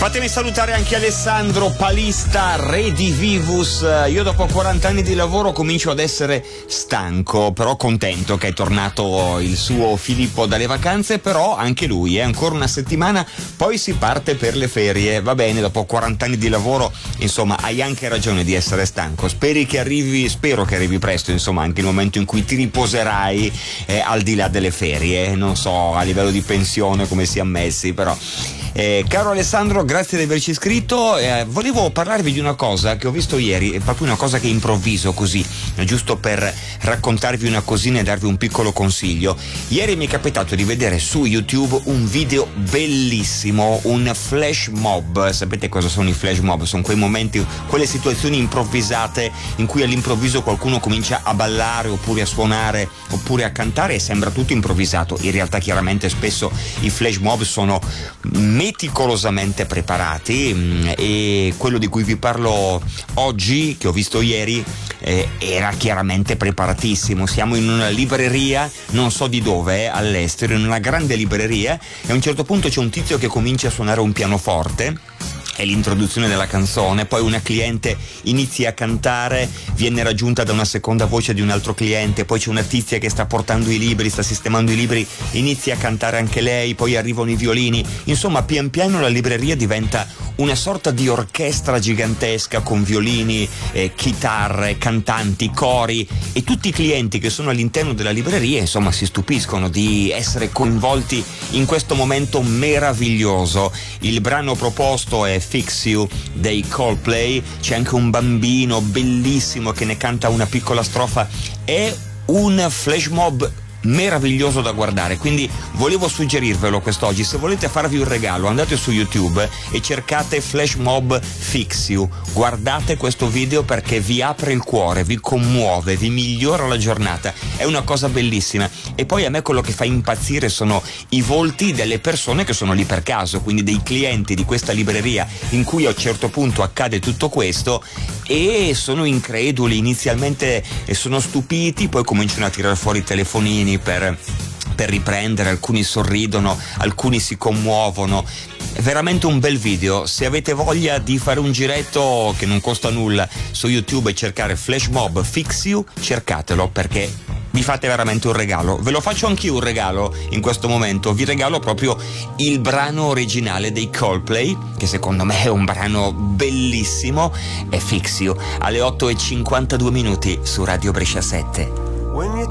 Fatemi salutare anche Alessandro Palista, Redivivus. Io dopo 40 anni di lavoro comincio ad essere stanco, però contento che è tornato il suo Filippo dalle vacanze, però anche lui, ancora una settimana, poi si parte per le ferie. Va bene, dopo 40 anni di lavoro, insomma, hai anche ragione di essere stanco. Spero che arrivi presto, insomma, anche il momento in cui ti riposerai al di là delle ferie. Non so a livello di pensione come sia messi, però... caro Alessandro, grazie di averci iscritto. Volevo parlarvi di una cosa che ho visto ieri, proprio una cosa che improvviso così, giusto per raccontarvi una cosina e darvi un piccolo consiglio. Ieri mi è capitato di vedere su YouTube un video bellissimo, un flash mob. Sapete cosa sono i flash mob? Sono quei momenti, quelle situazioni improvvisate in cui all'improvviso qualcuno comincia a ballare oppure a suonare oppure a cantare e sembra tutto improvvisato. In realtà chiaramente spesso i flash mob sono meticolosamente preparati, e quello di cui vi parlo oggi, che ho visto ieri, era chiaramente preparatissimo. Siamo in una libreria, non so di dove, all'estero, in una grande libreria, e a un certo punto c'è un tizio che comincia a suonare un pianoforte. È l'introduzione della canzone, poi una cliente inizia a cantare, viene raggiunta da una seconda voce di un altro cliente, poi c'è una tizia che sta portando i libri, sta sistemando i libri, inizia a cantare anche lei, poi arrivano i violini. Insomma, pian piano la libreria diventa una sorta di orchestra gigantesca con violini, chitarre, cantanti, cori, e tutti i clienti che sono all'interno della libreria, insomma, si stupiscono di essere coinvolti in questo momento meraviglioso. Il brano proposto è Fix You dei Coldplay, c'è anche un bambino bellissimo che ne canta una piccola strofa. È un flash mob meraviglioso da guardare, quindi volevo suggerirvelo quest'oggi. Se volete farvi un regalo, andate su YouTube e cercate Flash Mob Fix You, guardate questo video perché vi apre il cuore, vi commuove, vi migliora la giornata, è una cosa bellissima. E poi a me quello che fa impazzire sono i volti delle persone che sono lì per caso, quindi dei clienti di questa libreria in cui a un certo punto accade tutto questo, e sono increduli, inizialmente sono stupiti, poi cominciano a tirare fuori i telefonini per riprendere, alcuni sorridono, alcuni si commuovono. È veramente un bel video. Se avete voglia di fare un giretto che non costa nulla su YouTube e cercare Flash Mob Fix You, cercatelo perché vi fate veramente un regalo. Ve lo faccio anch'io un regalo in questo momento, vi regalo proprio il brano originale dei Coldplay, che secondo me è un brano bellissimo, è Fix You, alle 8:52 su Radio Brescia 7. When you